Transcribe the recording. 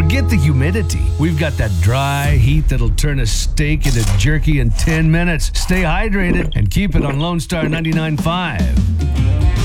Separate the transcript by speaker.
Speaker 1: Forget the humidity. We've got that dry heat that'll turn a steak into jerky in 10 minutes. Stay hydrated and keep it on Lone Star 99.5.